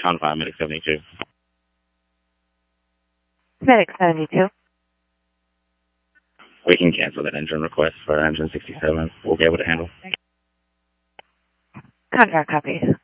Confine Medic 72. Medic 72. We can cancel that engine request for engine 67. We'll be able to handle. Contract copy.